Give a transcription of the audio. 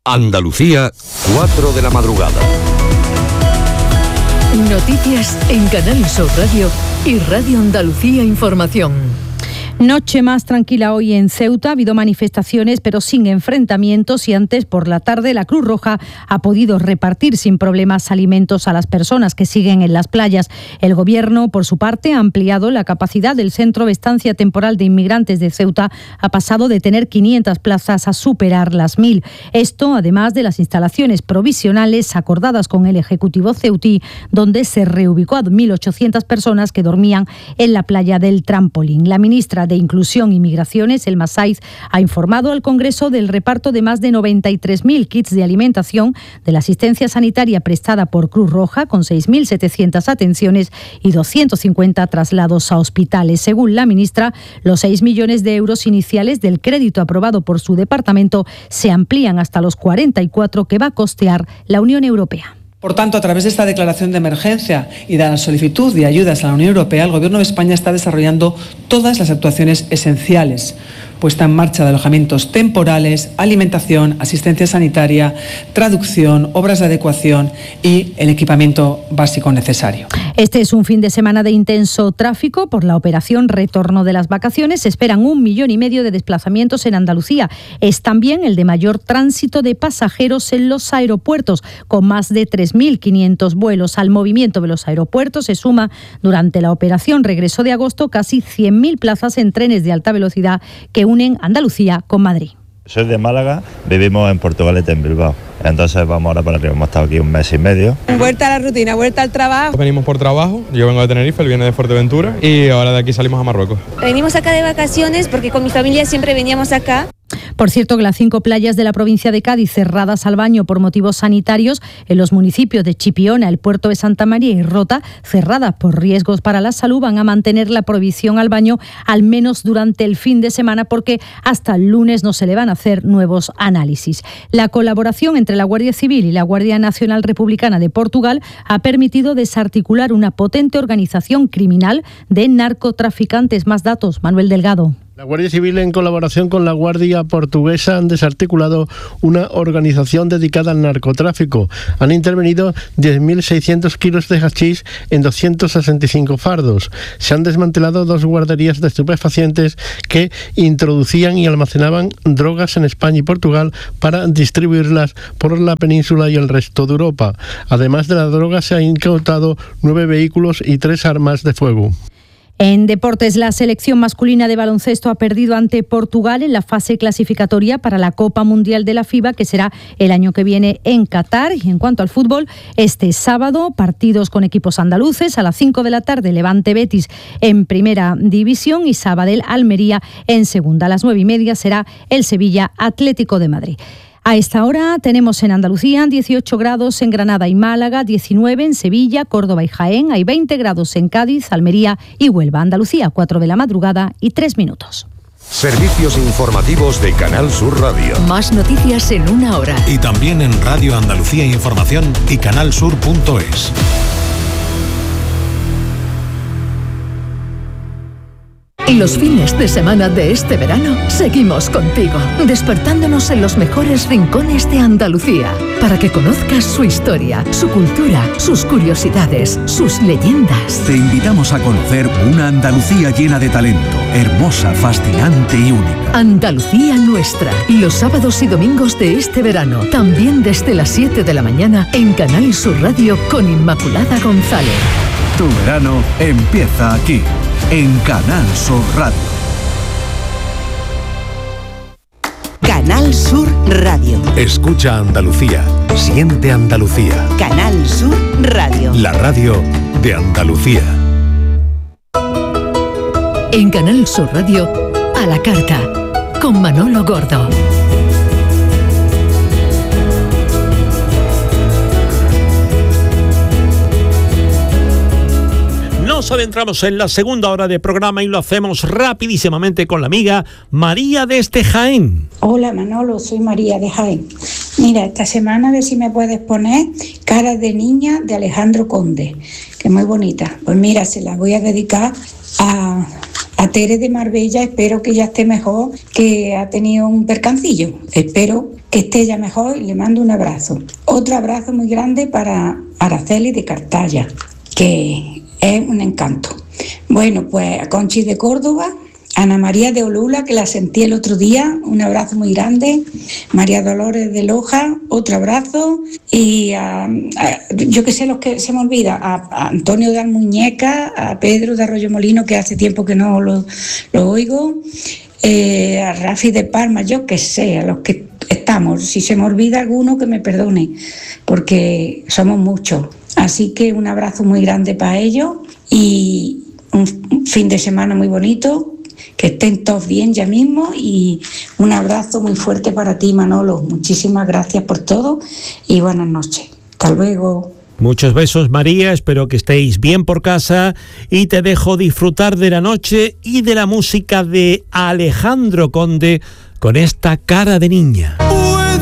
Andalucía, 4 de la madrugada. Noticias en Canal Sur Radio y Radio Andalucía Información. Noche más tranquila hoy en Ceuta. Ha habido manifestaciones, pero sin enfrentamientos, y antes por la tarde la Cruz Roja ha podido repartir sin problemas alimentos a las personas que siguen en las playas. El Gobierno, por su parte, ha ampliado la capacidad del Centro de Estancia Temporal de Inmigrantes de Ceuta. Ha pasado de tener 500 plazas a superar las 1.000. Esto, además de las instalaciones provisionales acordadas con el Ejecutivo ceutí, donde se reubicó a 1.800 personas que dormían en la playa del Trampolín. La ministra de Inclusión y Migraciones, Elma Saiz, ha informado al Congreso del reparto de más de 93.000 kits de alimentación de la asistencia sanitaria prestada por Cruz Roja, con 6.700 atenciones y 250 traslados a hospitales. Según la ministra, los 6 millones de euros iniciales del crédito aprobado por su departamento se amplían hasta los 44 que va a costear la Unión Europea. Por tanto, a través de esta declaración de emergencia y de la solicitud de ayudas a la Unión Europea, el Gobierno de España está desarrollando todas las actuaciones esenciales. Puesta en marcha de alojamientos temporales, alimentación, asistencia sanitaria, traducción, obras de adecuación y el equipamiento básico necesario. Este es un fin de semana de intenso tráfico por la operación Retorno de las Vacaciones. Se esperan 1,5 millones de desplazamientos en Andalucía. Es también el de mayor tránsito de pasajeros en los aeropuertos, con más de 3.500 vuelos. Al movimiento de los aeropuertos se suma durante la operación Regreso de agosto casi 100.000 plazas en trenes de alta velocidad que unen Andalucía con Madrid. Soy de Málaga, vivimos en Portugalete, en Bilbao. Entonces vamos ahora para arriba, hemos estado aquí 1 mes y medio. Vuelta a la rutina, vuelta al trabajo. Venimos por trabajo, yo vengo de Tenerife, él viene de Fuerteventura y ahora de aquí salimos a Marruecos. Venimos acá de vacaciones porque con mi familia siempre veníamos acá. Por cierto, que las 5 playas de la provincia de Cádiz cerradas al baño por motivos sanitarios, en los municipios de Chipiona, el puerto de Santa María y Rota, cerradas por riesgos para la salud, van a mantener la prohibición al baño al menos durante el fin de semana, porque hasta el lunes no se le van a hacer nuevos análisis. La colaboración entre la Guardia Civil y la Guardia Nacional Republicana de Portugal ha permitido desarticular una potente organización criminal de narcotraficantes. Más datos, Manuel Delgado. La Guardia Civil, en colaboración con la Guardia Portuguesa, han desarticulado una organización dedicada al narcotráfico. Han intervenido 10.600 kilos de hachís en 265 fardos. Se han desmantelado 2 guarderías de estupefacientes que introducían y almacenaban drogas en España y Portugal para distribuirlas por la península y el resto de Europa. Además de la droga, se han incautado 9 vehículos y 3 armas de fuego. En deportes, la selección masculina de baloncesto ha perdido ante Portugal en la fase clasificatoria para la Copa Mundial de la FIBA, que será el año que viene en Qatar. Y en cuanto al fútbol, este sábado, partidos con equipos andaluces. A las 5 de la tarde, Levante Betis en Primera División y Sabadell Almería en Segunda. A las 9:30 será el Sevilla Atlético de Madrid. A esta hora tenemos en Andalucía 18 grados en Granada y Málaga, 19 en Sevilla, Córdoba y Jaén, hay 20 grados en Cádiz, Almería y Huelva. Andalucía, 4 de la madrugada y 3 minutos. Servicios informativos de Canal Sur Radio. Más noticias en 1 hora. Y también en Radio Andalucía Información y canalsur.es. Los fines de semana de este verano seguimos contigo, despertándonos en los mejores rincones de Andalucía, para que conozcas su historia, su cultura, sus curiosidades, sus leyendas. Te invitamos a conocer una Andalucía llena de talento, hermosa, fascinante y única. Andalucía nuestra, los sábados y domingos de este verano, también desde las 7 de la mañana en Canal Sur Radio con Inmaculada González. Tu verano empieza aquí, en Canal Sur Radio. Canal Sur Radio. Escucha Andalucía, siente Andalucía. Canal Sur Radio. La radio de Andalucía. En Canal Sur Radio, a la carta, con Manolo Gordo. Nos adentramos en la segunda hora de programa y lo hacemos rapidísimamente con la amiga María desde Jaén. Hola Manolo, soy María de Jaén. Mira, esta semana a ver si me puedes poner Cara de niña de Alejandro Conde, que es muy bonita. Pues mira, se la voy a dedicar a Tere de Marbella. Espero que ya esté mejor, que ha tenido un percancillo. Espero, que esté ella mejor y le mando un abrazo. Otro abrazo muy grande para Araceli de Cartaya, que es un encanto. Bueno, pues a Conchi de Córdoba, Ana María de Olula, que la sentí el otro día, un abrazo muy grande. María Dolores de Loja, otro abrazo. Y yo que sé, los que se me olvida, a Antonio de Almuñeca, a Pedro de Arroyo Molino, que hace tiempo que no lo oigo, a Rafi de Palma, yo que sé, a los que estamos. Si se me olvida alguno, que me perdone, porque somos muchos. Así que un abrazo muy grande para ellos y un fin de semana muy bonito. Que estén todos bien ya mismo y un abrazo muy fuerte para ti, Manolo. Muchísimas gracias por todo y buenas noches. Hasta luego. Muchos besos, María, espero que estéis bien por casa y te dejo disfrutar de la noche y de la música de Alejandro Conde con esta Cara de niña.